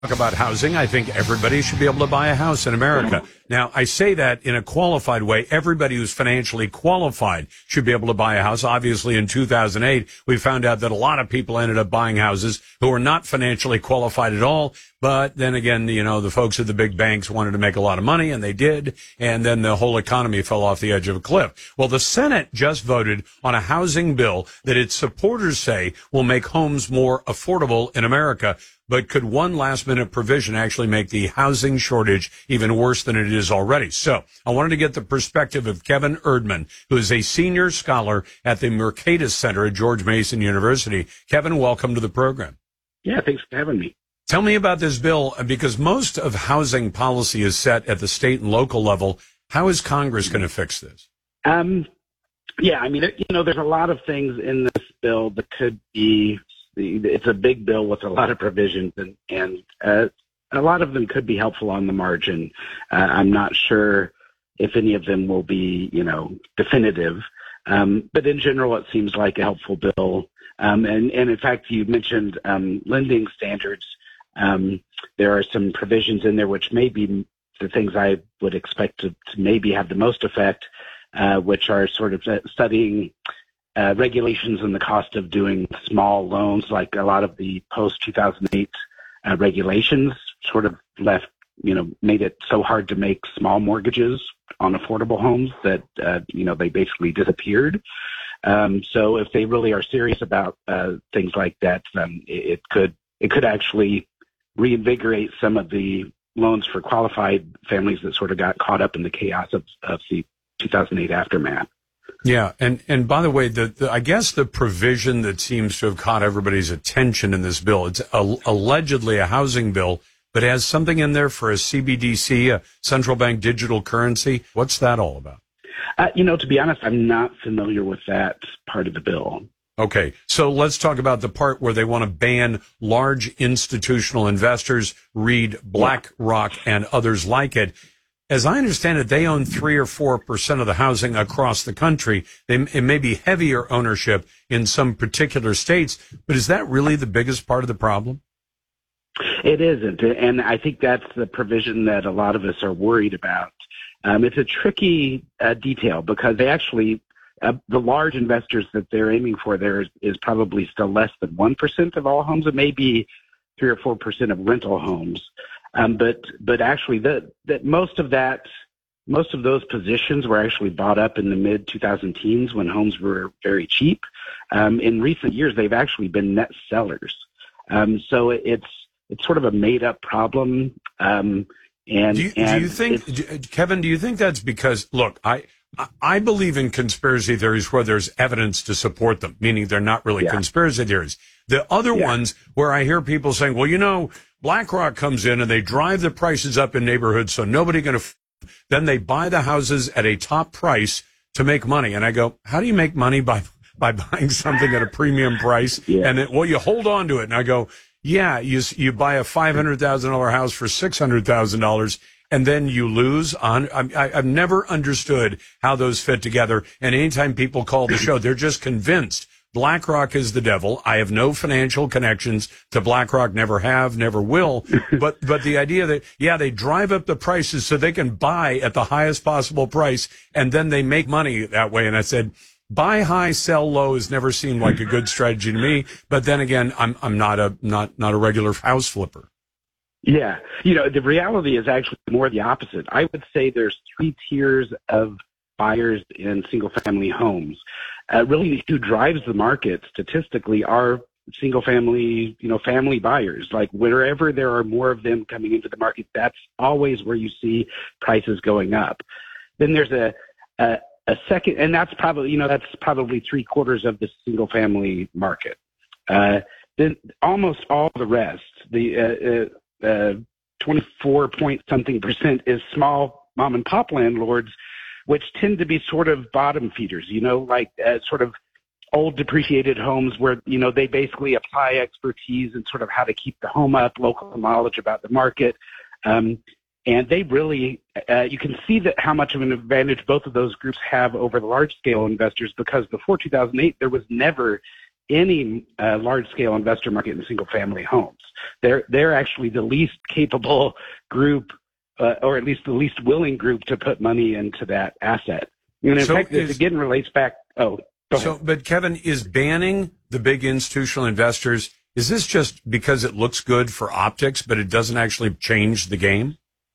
Talk about housing. I think everybody should be able to buy a house in America. Now, I say that in a qualified way. Everybody who's financially qualified should be able to buy a house. Obviously, in 2008, we found out that a lot of people ended up buying houses who were not financially qualified at all. But then again, the folks at the big banks wanted to make a lot of money, and they did. And then the whole economy fell off the edge of a cliff. Well, the Senate just voted on a housing bill that its supporters say will make homes more affordable in America. But could one last-minute provision actually make the housing shortage even worse than it is already? So I wanted to get the perspective of Kevin Erdman, who is a senior scholar at the Mercatus Center at George Mason University. Kevin, welcome to the program. Yeah, thanks for having me. Tell me about this bill, because most of housing policy is set at the state and local level. How is Congress going to fix this? There's a lot of things in this bill that could be. It's a big bill with a lot of provisions, and a lot of them could be helpful on the margin. I'm not sure if any of them will be, definitive. But in general, it seems like a helpful bill. And in fact, you mentioned lending standards. There are some provisions in there which may be the things I would expect to maybe have the most effect, which are sort of studying regulations and the cost of doing small loans. Like a lot of the post-2008 regulations sort of made it so hard to make small mortgages on affordable homes that, they basically disappeared. So if they really are serious about things like that, it could actually reinvigorate some of the loans for qualified families that sort of got caught up in the chaos of the 2008 aftermath. Yeah, and by the way, I guess the provision that seems to have caught everybody's attention in this bill, it's allegedly a housing bill, but it has something in there for a CBDC, a central bank digital currency. What's that all about? To be honest, I'm not familiar with that part of the bill. Okay, so let's talk about the part where they want to ban large institutional investors, read BlackRock and others like it. As I understand it, they own 3 or 4% of the housing across the country. It may be heavier ownership in some particular states, but is that really the biggest part of the problem? It isn't, and I think that's the provision that a lot of us are worried about. It's a tricky detail because they actually, the large investors that they're aiming for there is probably still less than 1% of all homes. It may be 3 or 4% of rental homes. But actually, that most of those positions were actually bought up in the mid 2010s when homes were very cheap. In recent years, they've actually been net sellers. So it's sort of a made up problem. Do you think, Kevin? Do you think that's because? Look, I believe in conspiracy theories where there's evidence to support them, meaning they're not really conspiracy theories. The other ones where I hear people saying, well, BlackRock comes in and they drive the prices up in neighborhoods so nobody then they buy the houses at a top price to make money. And I go, how do you make money by buying something at a premium price? Yeah. And you hold on to it. And I go, yeah, you buy a $500,000 house for $600,000 and then you lose on. I've never understood how those fit together. And anytime people call the show, they're just convinced BlackRock is the devil. I have no financial connections to BlackRock, never have, never will. But the idea that, they drive up the prices so they can buy at the highest possible price and then they make money that way. And I said, buy high, sell low has never seemed like a good strategy to me. But then again, I'm not a regular house flipper. Yeah. The reality is actually more the opposite. I would say there's 3 tiers of buyers in single family homes. Really, who drives the market statistically are single family, family buyers. Like wherever there are more of them coming into the market, that's always where you see prices going up. Then there's a second, and that's probably 3/4 of the single family market. Then almost all the rest, the 24-point-something% is small mom and pop landlords, which tend to be sort of bottom feeders, sort of old depreciated homes where, they basically apply expertise and sort of how to keep the home up, local knowledge about the market. And they really, you can see that how much of an advantage both of those groups have over the large scale investors, because before 2008, there was never any large-scale investor market in single-family homes. They're actually the least capable group, or at least the least willing group to put money into that asset. And in fact, this again relates back. Oh, go ahead. But Kevin, is banning the big institutional investors, is this just because it looks good for optics, but it doesn't actually change the game?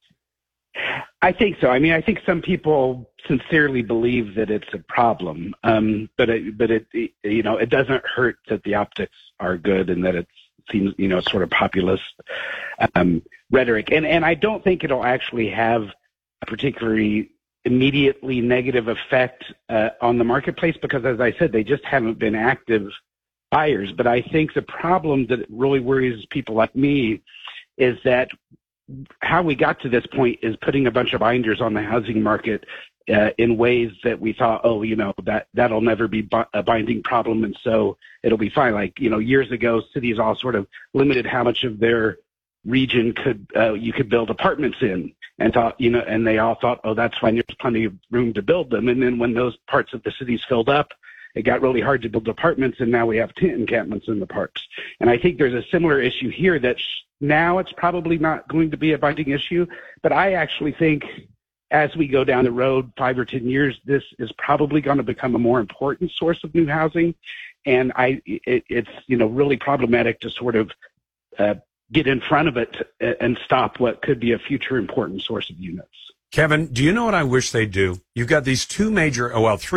I think so. I mean, I think some people sincerely believe that it's a problem, but it doesn't hurt that the optics are good and that it seems, sort of populist rhetoric. And I don't think it'll actually have a particularly immediately negative effect on the marketplace because, as I said, they just haven't been active buyers. But I think the problem that really worries people like me is that how we got to this point is putting a bunch of binders on the housing market in ways that we thought, that'll never be a binding problem, and so it'll be fine. Like, years ago, cities all sort of limited how much of their region you could build apartments in, and thought, and they all thought, oh, that's fine, there's plenty of room to build them. And then when those parts of the cities filled up, it got really hard to build apartments, and now we have tent encampments in the parks. And I think there's a similar issue here that now it's probably not going to be a binding issue, but I actually think as we go down the road 5 or 10 years, this is probably going to become a more important source of new housing. And it's really problematic to sort of get in front of it and stop what could be a future important source of units. Kevin, do you know what I wish they'd do? You've got these three major,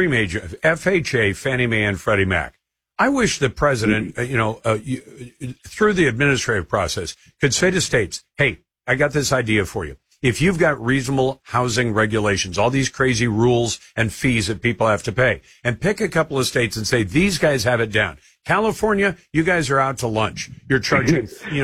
FHA, Fannie Mae, and Freddie Mac. I wish the president, through the administrative process, could say to states, hey, I got this idea for you. If you've got reasonable housing regulations, all these crazy rules and fees that people have to pay, and pick a couple of states and say, these guys have it down. California, you guys are out to lunch. You're charging,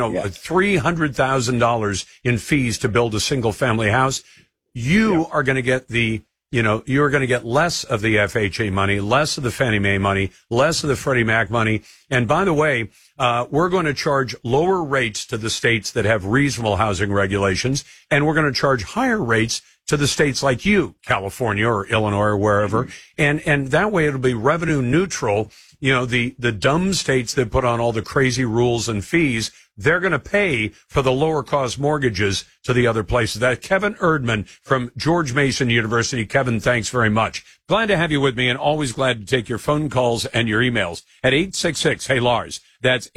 $300,000 in fees to build a single family house. You are going to get you're going to get less of the FHA money, less of the Fannie Mae money, less of the Freddie Mac money. And by the way, we're going to charge lower rates to the states that have reasonable housing regulations, and we're going to charge higher rates to the states like you, California or Illinois or wherever. And that way it'll be revenue neutral. The dumb states that put on all the crazy rules and fees, they're going to pay for the lower cost mortgages to the other places. That Kevin Erdman from George Mason University. Kevin, thanks very much. Glad to have you with me, and always glad to take your phone calls and your emails at 866 Hey Lars. That's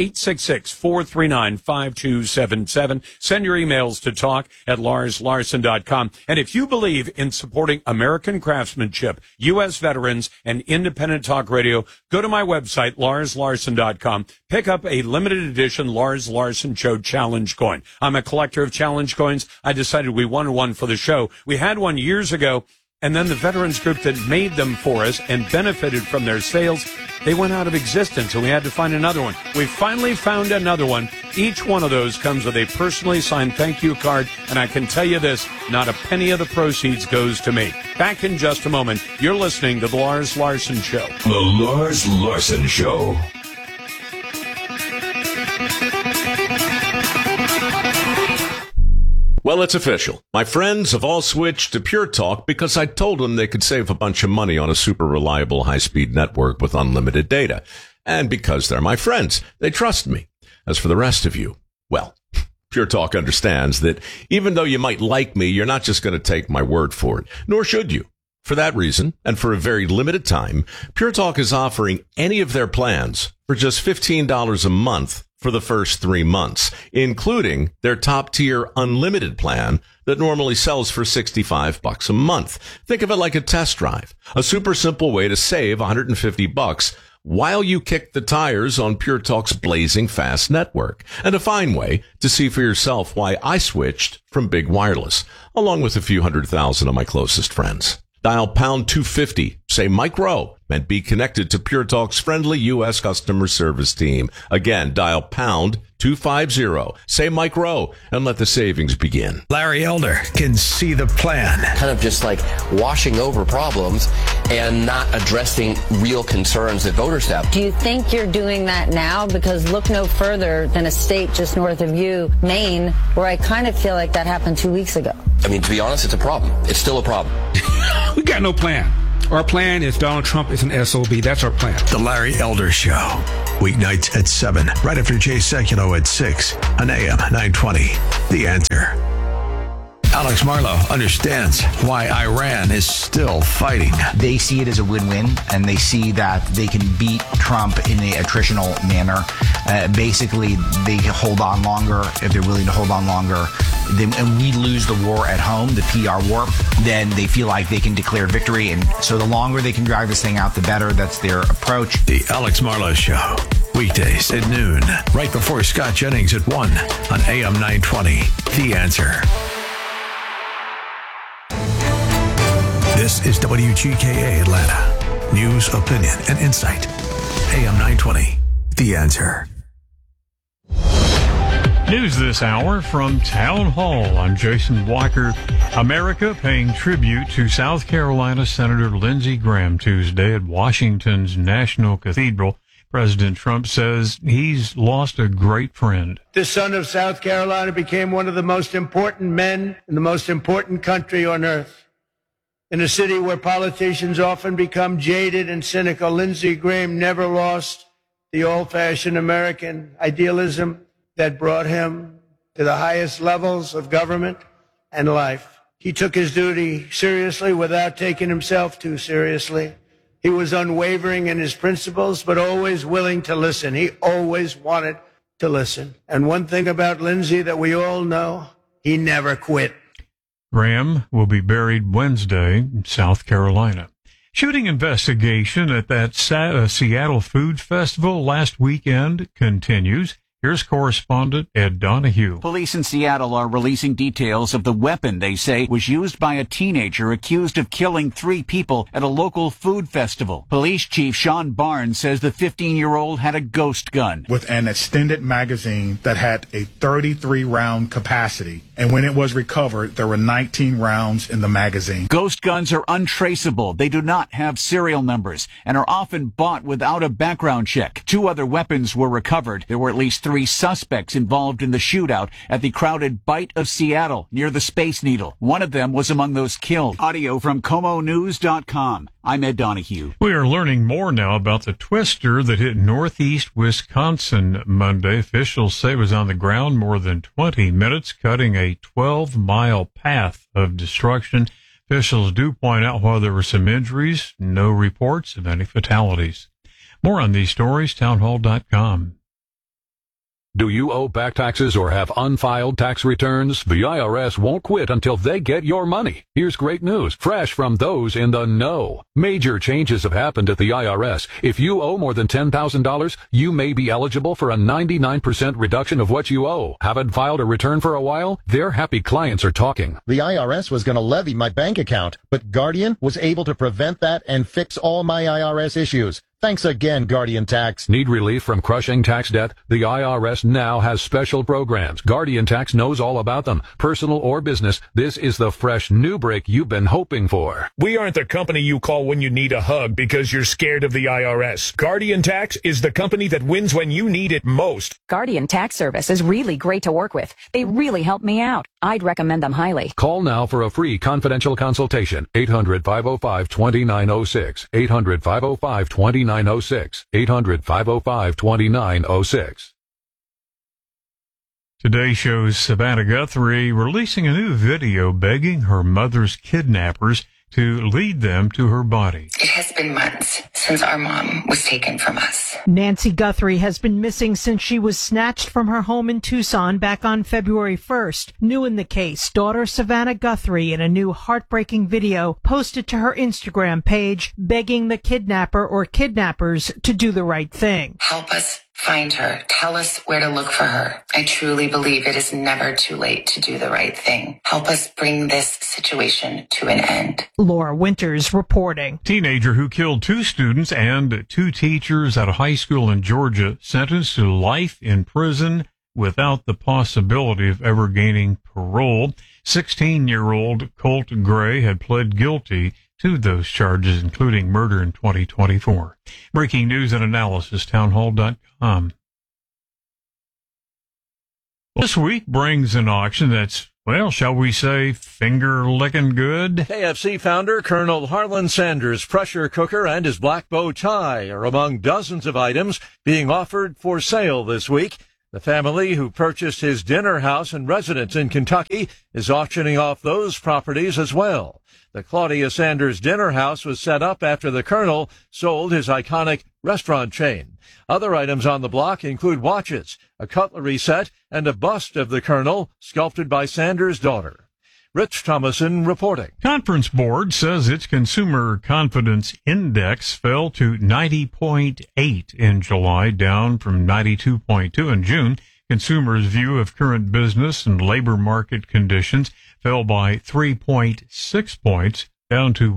866-439-5277. Send your emails to talk@LarsLarson.com. And if you believe in supporting American craftsmanship, U.S. veterans, and independent talk radio, go to my website, LarsLarson.com. Pick up a limited edition Lars Larson Show challenge coin. I'm a collector of challenge coins. I decided we wanted one for the show. We had one years ago, and then the veterans group that made them for us and benefited from their sales, they went out of existence, and we had to find another one. We finally found another one. Each one of those comes with a personally signed thank you card, and I can tell you this, not a penny of the proceeds goes to me. Back in just a moment. You're listening to The Lars Larson Show. The Lars Larson Show. Well, it's official. My friends have all switched to Pure Talk because I told them they could save a bunch of money on a super reliable high-speed network with unlimited data. And because they're my friends, they trust me. As for the rest of you, well, Pure Talk understands that even though you might like me, you're not just going to take my word for it, nor should you. For that reason, and for a very limited time, Pure Talk is offering any of their plans for just $15 a month for the first 3 months, including their top-tier unlimited plan that normally sells for $65 a month. Think of it like a test drive, a super simple way to save $150 while you kick the tires on Pure Talk's blazing fast network, and a fine way to see for yourself why I switched from big wireless, along with a few 100,000 of my closest friends. Dial pound 250, say Mike Rowe, and be connected to Pure Talk's friendly U.S. customer service team. Again, dial pound 250, say Mike Rowe, and let the savings begin. Larry Elder can see the plan. Kind of just like washing over problems and not addressing real concerns that voters have. Do you think you're doing that now? Because look no further than a state just north of you, Maine, where I kind of feel like that happened 2 weeks ago. I mean, to be honest, it's a problem. It's still a problem. We got no plan. Our plan is Donald Trump is an SOB. That's our plan. The Larry Elder Show. Weeknights at 7, right after Jay Sekulow at 6 on AM 920. The Answer. Alex Marlow understands why Iran is still fighting. They see it as a win-win, and they see that they can beat Trump in a attritional manner. Basically, they hold on longer if they're willing to hold on longer. And we lose the war at home, the PR war, then they feel like they can declare victory. And so the longer they can drag this thing out, the better. That's their approach. The Alex Marlow Show. Weekdays at noon, right before Scott Jennings at 1 on AM 920. The Answer. This is WGKA Atlanta. News, opinion, and insight. AM 920. The Answer. News this hour from Town Hall. I'm Jason Blocker. America paying tribute to South Carolina Senator Lindsey Graham Tuesday at Washington's National Cathedral. President Trump says he's lost a great friend. The son of South Carolina became one of the most important men in the most important country on earth. In a city where politicians often become jaded and cynical, Lindsey Graham never lost the old-fashioned American idealism that brought him to the highest levels of government and life. He took his duty seriously without taking himself too seriously. He was unwavering in his principles, but always willing to listen. He always wanted to listen. And one thing about Lindsey that we all know, he never quit. Graham will be buried Wednesday in South Carolina. Shooting investigation at that Seattle Food Festival last weekend continues. Here's correspondent Ed Donahue. Police in Seattle are releasing details of the weapon they say was used by a teenager accused of killing 3 people at a local food festival. Police Chief Sean Barnes says the 15-year-old had a ghost gun with an extended magazine that had a 33-round capacity. And when it was recovered, there were 19 rounds in the magazine. Ghost guns are untraceable. They do not have serial numbers and are often bought without a background check. 2 other weapons were recovered. There were at least 3 suspects involved in the shootout at the crowded Bite of Seattle near the Space Needle. One of them was among those killed. Audio from KomoNews.com. I'm Ed Donahue. We are learning more now about the twister that hit northeast Wisconsin Monday. Officials say it was on the ground more than 20 minutes, cutting a 12-mile path of destruction. Officials do point out while there were some injuries, no reports of any fatalities. More on these stories, townhall.com. Do you owe back taxes or have unfiled tax returns? The IRS won't quit until they get your money. Here's great news, fresh from those in the know. Major changes have happened at the IRS. If you owe more than $10,000, you may be eligible for a 99% reduction of what you owe. Haven't filed a return for a while? Their happy clients are talking. The IRS was going to levy my bank account, but Guardian was able to prevent that and fix all my IRS issues. Thanks again, Guardian Tax. Need relief from crushing tax debt? The IRS now has special programs. Guardian Tax knows all about them. Personal or business, this is the fresh new break you've been hoping for. We aren't the company you call when you need a hug because you're scared of the IRS. Guardian Tax is the company that wins when you need it most. Guardian Tax Service is really great to work with. They really help me out. I'd recommend them highly. Call now for a free confidential consultation. 800-505-2906. 800-505-2906. 800-505-2906. Today shows Savannah Guthrie releasing a new video begging her mother's kidnappers to lead them to her body. It has been months since our mom was taken from us. Nancy Guthrie has been missing since she was snatched from her home in Tucson back on February 1st. New in the case, daughter Savannah Guthrie, in a new heartbreaking video, posted to her Instagram page begging the kidnapper or kidnappers to do the right thing. Help us find her. Tell us where to look for her. I truly believe it is never too late to do the right thing. Help us bring this situation to an end. Laura Winters reporting. Teenager who killed 2 students and 2 teachers at a high school in Georgia sentenced to life in prison without the possibility of ever gaining parole. 16-year-old Colt Gray had pled guilty to those charges, including murder in 2024. Breaking news and analysis, townhall.com. This week brings an auction that's Well, shall we say finger-licking good? KFC founder Colonel Harlan Sanders' pressure cooker and his black bow tie are among dozens of items being offered for sale this week. The family who purchased his dinner house and residence in Kentucky is auctioning off those properties as well. The Claudia Sanders dinner house was set up after the Colonel sold his iconic restaurant chain. Other items on the block include watches, a cutlery set, and a bust of the Colonel sculpted by Sanders' daughter. Rich Thomason reporting. Conference Board says its consumer confidence index fell to 90.8 in July, down from 92.2 in June. Consumers' view of current business and labor market conditions fell by 3.6 points, down to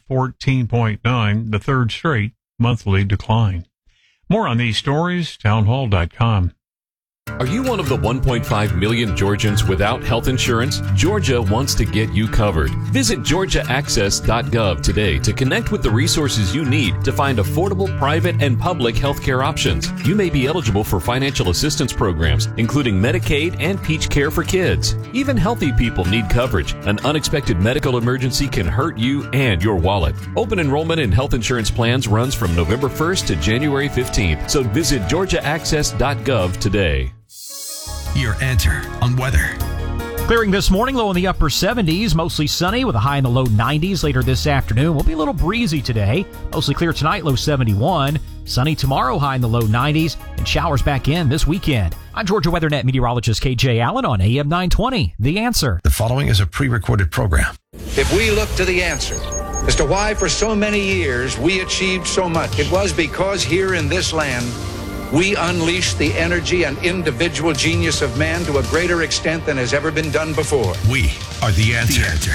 114.9, the third straight monthly decline. More on these stories, townhall.com. Are you one of the 1.5 million Georgians without health insurance? Georgia wants to get you covered. Visit georgiaaccess.gov today to connect with the resources you need to find affordable private and public health care options. You may be eligible for financial assistance programs, including Medicaid and Peach Care for Kids. Even healthy people need coverage. An unexpected medical emergency can hurt you and your wallet. Open enrollment in health insurance plans runs from November 1st to January 15th, so visit georgiaaccess.gov today. Your answer on weather. Clearing this morning, low in the upper 70s, mostly sunny with a high in the low 90s later this afternoon. Will be a little breezy today. Mostly clear tonight, low 71. Sunny tomorrow, high in the low 90s, and showers back in this weekend. I'm Georgia WeatherNet meteorologist KJ Allen on AM 920. The Answer. The following is a pre-recorded program. If we look to the answer as to why for so many years we achieved so much, it was because here in this land, we unleashed the energy and individual genius of man to a greater extent than has ever been done before. We are the answer.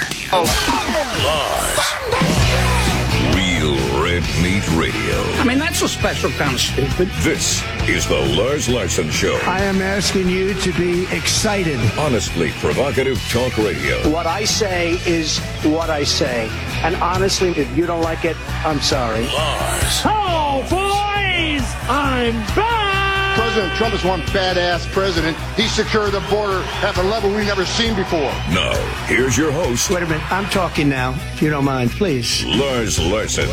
Real Red Meat Radio. I mean, that's a special kind of stupid. This is the Lars Larson Show. I am asking you to be excited. Honestly provocative talk radio. What I say is what I say. And honestly, if you don't like it, I'm sorry. Lars. Oh, boys! I'm back! President Trump is one badass president. He secured the border at a level we've never seen before. Now, here's your host. Wait a minute. I'm talking now, if you don't mind, please. Lars Larson.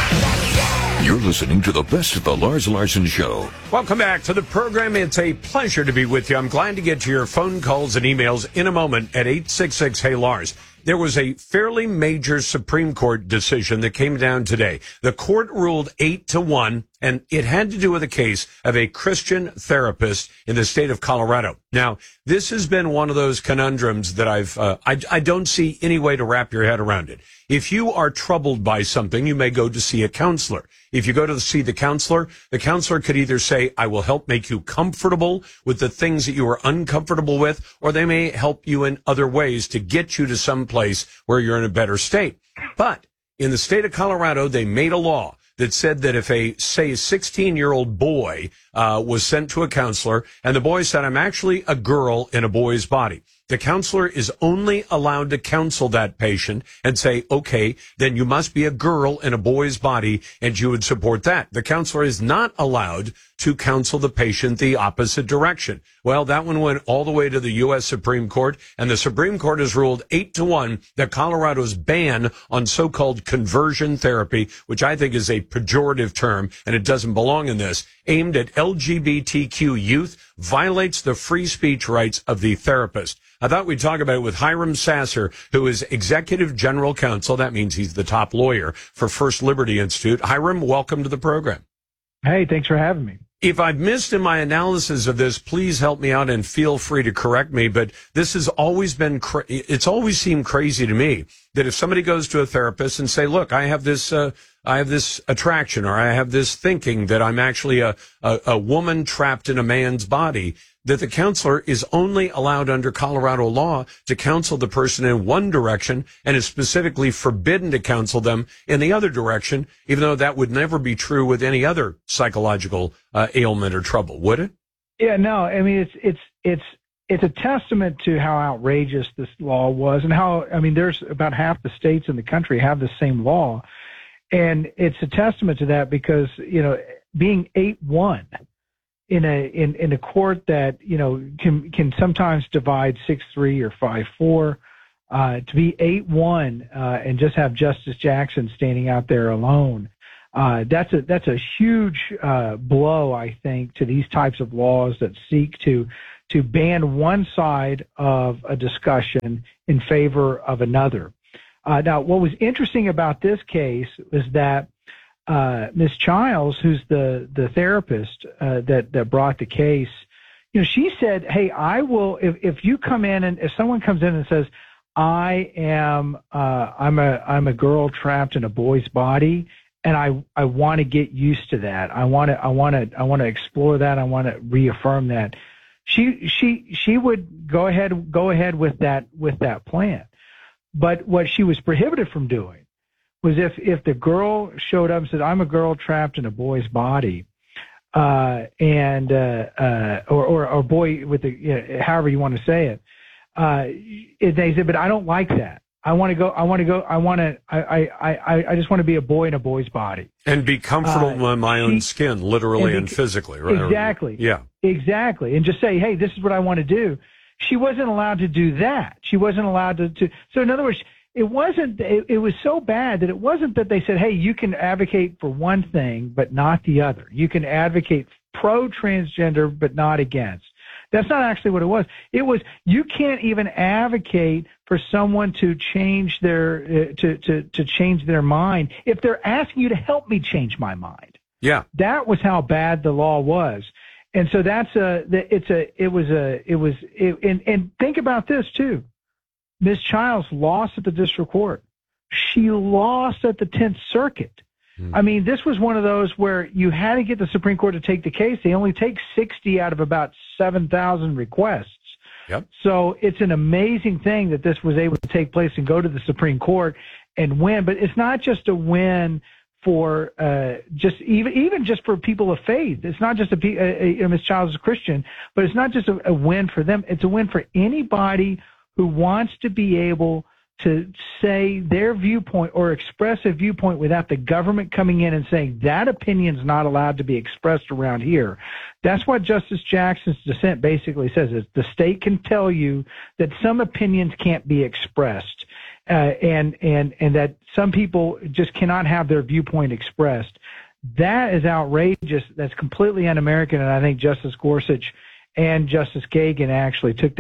You're listening to the best of the Lars Larson Show. Welcome back to the program. It's a pleasure to be with you. I'm glad to get to your phone calls and emails in a moment at 866-HEY-LARS. There was a fairly major Supreme Court decision that came down today. The court ruled 8-1, and it had to do with a case of a Christian therapist in the state of Colorado. Now, this has been one of those conundrums that I don't see any way to wrap your head around it. If you are troubled by something, you may go to see a counselor. If you go to see the counselor could either say, I will help make you comfortable with the things that you are uncomfortable with, or they may help you in other ways to get you to some place where you're in a better state. But in the state of Colorado, they made a law that said that if a 16-year-old boy was sent to a counselor and the boy said, I'm actually a girl in a boy's body, the counselor is only allowed to counsel that patient and say, okay, then you must be a girl in a boy's body, and you would support that. The counselor is not allowed to counsel the patient the opposite direction. Well, that one went all the way to the U.S. Supreme Court, and the Supreme Court has ruled 8-1 that Colorado's ban on so-called conversion therapy, which I think is a pejorative term, and it doesn't belong in this, aimed at LGBTQ youth, violates the free speech rights of the therapist. I thought we'd talk about it with Hiram Sasser, who is Executive General Counsel. That means he's the top lawyer for First Liberty Institute. Hiram, welcome to the program. Hey, thanks for having me. If I've missed in my analysis of this, please help me out and feel free to correct me. But this has always been, it's always seemed crazy to me that if somebody goes to a therapist and say, look, I have this attraction, or I have this thinking that I'm actually a woman trapped in a man's body, that the counselor is only allowed under Colorado law to counsel the person in one direction and is specifically forbidden to counsel them in the other direction, even though that would never be true with any other psychological ailment or trouble, would it? Yeah, no, I mean, it's a testament to how outrageous this law was, and how, I mean, there's about half the states in the country have the same law. And it's a testament to that because, you know, being 8-1, in a court that, you know, can sometimes divide 6-3 or 5-4, to be 8-1 and just have Justice Jackson standing out there alone. That's a huge blow, I think, to these types of laws that seek to ban one side of a discussion in favor of another. Now, what was interesting about this case is that Ms. Childs, who's the therapist that brought the case, you know, she said, "Hey, I will if you come in and if someone comes in and says, I'm a girl trapped in a boy's body, and I want to get used to that. I want to explore that. I want to reaffirm that." She would go ahead with that plan. But what she was prohibited from doing was if the girl showed up and said, "I'm a girl trapped in a boy's body," or boy with the, you know, however you want to say it, they said, "But I don't like that. I just want to be a boy in a boy's body and be comfortable in my own skin, literally and physically." Right? Exactly. Yeah. Exactly. And just say, "Hey, this is what I want to do." She wasn't allowed to do that. She wasn't allowed to. So in other words, it was so bad that it wasn't that they said, "Hey, you can advocate for one thing, but not the other. You can advocate pro-transgender, but not against." That's not actually what it was. It was, you can't even advocate for someone to change their to change their mind if they're asking you to help me change my mind. Yeah, that was how bad the law was, and so and think about this too. Ms. Childs lost at the district court. She lost at the 10th Circuit. I mean, this was one of those where you had to get the Supreme Court to take the case. They only take 60 out of about 7,000 requests. Yep. So it's an amazing thing that this was able to take place and go to the Supreme Court and win. But it's not just a win for even just for people of faith. It's not just Ms. Childs is a Christian, but it's not just a win for them. It's a win for anybody who wants to be able to say their viewpoint or express a viewpoint without the government coming in and saying that opinion's not allowed to be expressed around here. That's what Justice Jackson's dissent basically says, is the state can tell you that some opinions can't be expressed, and that some people just cannot have their viewpoint expressed. That is outrageous. That's completely un-American, and I think Justice Gorsuch and Justice Kagan actually took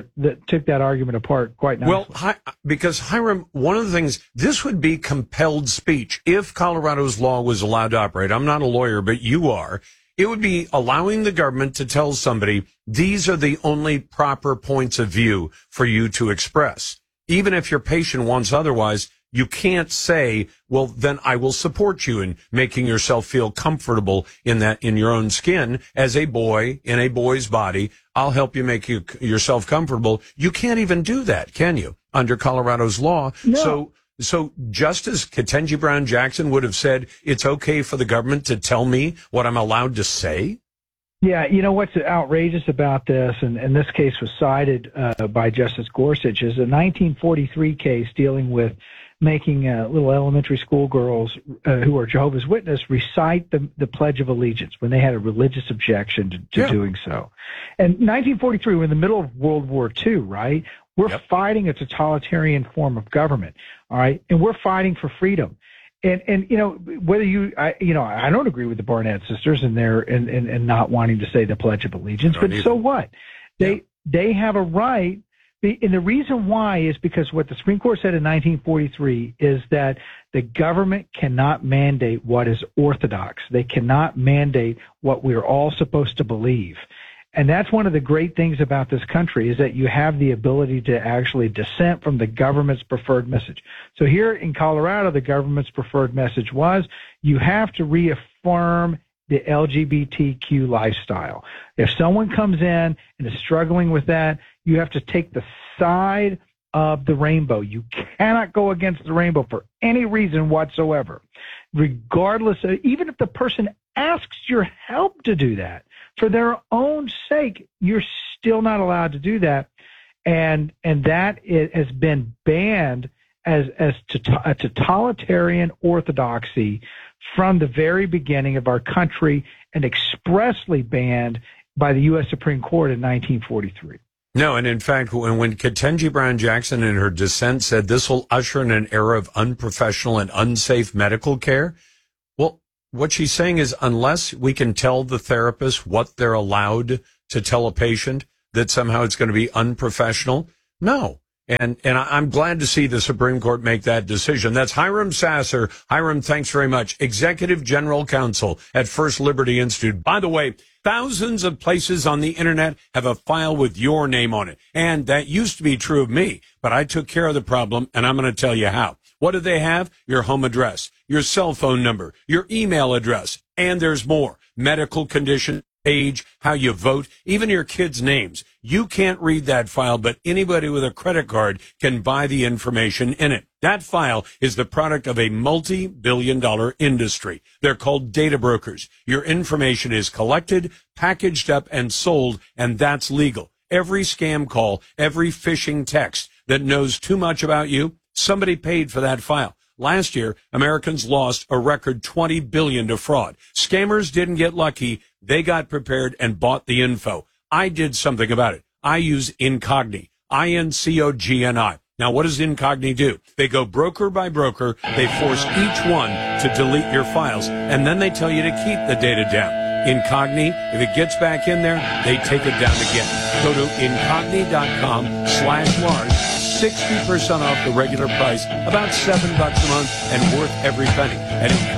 that argument apart quite nicely. Well, because Hiram, one of the things, this would be compelled speech if Colorado's law was allowed to operate. I'm not a lawyer, but you are. It would be allowing the government to tell somebody these are the only proper points of view for you to express. Even if your patient wants otherwise, you can't say, well, then I will support you in making yourself feel comfortable in your own skin as a boy in a boy's body. I'll help you make yourself comfortable. You can't even do that, can you, under Colorado's law? No. So Justice Ketanji Brown Jackson would have said it's okay for the government to tell me what I'm allowed to say? Yeah, you know what's outrageous about this, and this case was cited by Justice Gorsuch, is a 1943 case dealing with making little elementary school girls who are Jehovah's Witness recite the Pledge of Allegiance when they had a religious objection to doing so. And 1943, we're in the middle of World War II, right? We're fighting a totalitarian form of government, all right? And we're fighting for freedom. And you know, whether I don't agree with the Barnett sisters and their and not wanting to say the Pledge of Allegiance, but so what? They have a right. And the reason why is because what the Supreme Court said in 1943 is that the government cannot mandate what is orthodox. They cannot mandate what we're all supposed to believe. And that's one of the great things about this country, is that you have the ability to actually dissent from the government's preferred message. So here in Colorado, the government's preferred message was you have to reaffirm the LGBTQ lifestyle. If someone comes in and is struggling with that, you have to take the side of the rainbow. You cannot go against the rainbow for any reason whatsoever, regardless of, even if the person asks your help to do that for their own sake, you're still not allowed to do that. And that has been banned as a totalitarian orthodoxy from the very beginning of our country and expressly banned by the U.S. Supreme Court in 1943. No, and in fact, when Ketanji Brown Jackson in her dissent said this will usher in an era of unprofessional and unsafe medical care, well, what she's saying is unless we can tell the therapist what they're allowed to tell a patient, that somehow it's going to be unprofessional. No. And I'm glad to see the Supreme Court make that decision. That's Hiram Sasser. Hiram, thanks very much. Executive General Counsel at First Liberty Institute. By the way, thousands of places on the internet have a file with your name on it. And that used to be true of me, but I took care of the problem, and I'm going to tell you how. What do they have? Your home address, your cell phone number, your email address, and there's more. Medical condition, age, how you vote, even your kids' names. You can't read that file, but anybody with a credit card can buy the information in it. That file is the product of a multi-billion-dollar industry. They're called data brokers. Your information is collected, packaged up, and sold, and that's legal. Every scam call, every phishing text that knows too much about you, somebody paid for that file. Last year, Americans lost a record $20 billion to fraud. Scammers didn't get lucky. They got prepared and bought the info. I did something about it. I use Incogni, INCOGNI. Now, what does Incogni do? They go broker by broker. They force each one to delete your files, and then they tell you to keep the data down. Incogni, if it gets back in there, they take it down again. Go to incogni.com/Lars. 60% off the regular price, about $7 a month, and worth every penny. And